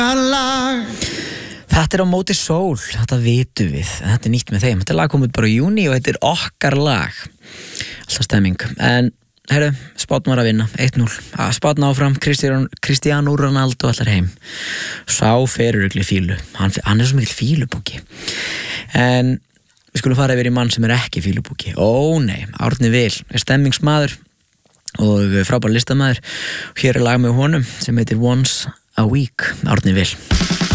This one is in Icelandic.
Þetta á móti sól, þetta vitum við, þetta nýtt með þeim. Þetta lag kom út bara í júní og þetta okkar lag. Alltaf stemming. En, herru, Spánn var að vinna, 1-0. Spánn áfram, Cristiano Ronaldo allar heim. Sá ferurugli fílu. Hann svo mikil fílubúki. En við skulum fara yfir í mann sem ekki fílubúki. Nei, Árni Vil stemmingsmaður og frábær listamaður. Hér lag með honum sem heitir Once a Week, Árni Vil.